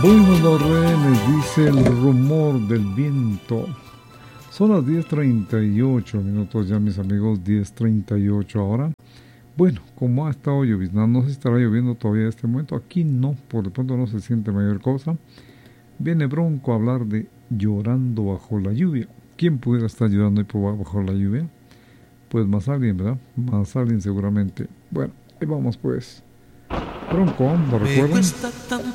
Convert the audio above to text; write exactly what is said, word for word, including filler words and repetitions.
Bueno, los rehenes, dice el rumor del viento. Son las diez treinta y ocho minutos ya, mis amigos, diez treinta y ocho ahora. Bueno, como ha estado lloviznando, no sé si estará lloviendo todavía en este momento. Aquí no, por de pronto no se siente mayor cosa. Viene Bronco a hablar de llorando bajo la lluvia. ¿Quién pudiera estar llorando ahí bajo la lluvia? Pues más alguien, ¿verdad? Más alguien seguramente. Bueno, ahí vamos pues. Bronco, ¿lo recuerdan?